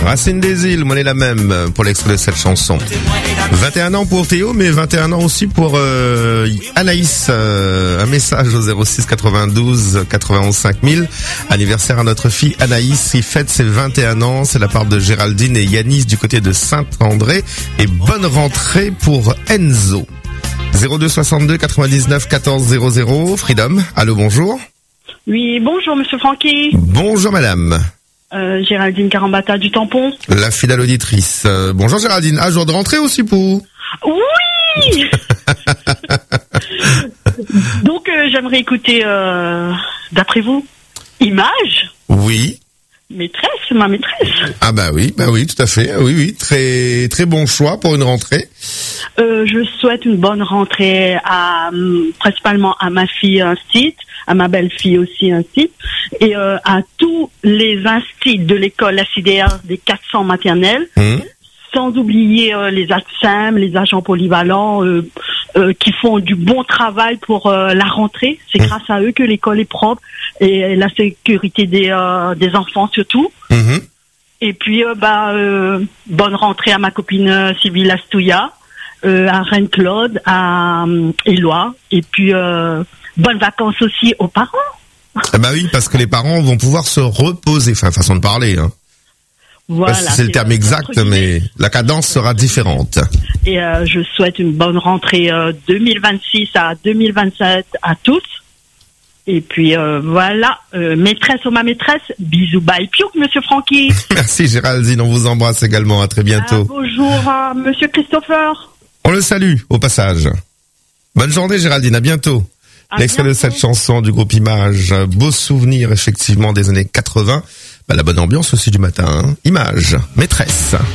Racine des îles, on est la même pour l'extrait de cette chanson. 21 ans pour Théo, mais 21 ans aussi pour Anaïs. Un message au 06 92 91 5000. Anniversaire à notre fille Anaïs, qui fête ses 21 ans. C'est la part de Géraldine et Yanis du côté de Saint-André. Et bonne rentrée pour Enzo. 02 62 99 14 00. Freedom, allô, bonjour. Oui, bonjour Monsieur Francky. Bonjour madame. Géraldine Carambata du Tampon. La fidèle auditrice. Bonjour Géraldine. Ah, jour de rentrée aussi pour vous. Oui. Donc j'aimerais écouter, d'après vous, Image. Oui. Ma maîtresse. Ah bah oui, tout à fait. Oui, très très bon choix pour une rentrée. Je souhaite une bonne rentrée principalement à ma fille Instite, à ma belle-fille aussi Instite, et à tous les instits de l'école ACDR des 400 maternelles, sans oublier les ATSEM, les agents polyvalents qui font du bon travail pour la rentrée. C'est grâce à eux que l'école est propre et la sécurité des enfants surtout. Et puis bonne rentrée à ma copine Sybille Astouya, à Reine-Claude, à Éloi, et puis bonnes vacances aussi aux parents. Ah bah oui, parce que les parents vont pouvoir se reposer, enfin façon de parler, hein. Voilà, c'est le terme exact, mais la cadence sera différente. Et je souhaite une bonne rentrée 2026 à 2027 à tous. Et puis voilà, maîtresse ou ma maîtresse, bisous, bye, piouk, Monsieur Francky. Merci Géraldine, on vous embrasse également, à très bientôt. Bonjour à Monsieur Christopher. On le salue au passage. Bonne journée Géraldine, à bientôt. L'extrait de cette chanson du groupe Image, beau souvenir effectivement des années 80. La bonne ambiance aussi du matin, hein. Image, maîtresse.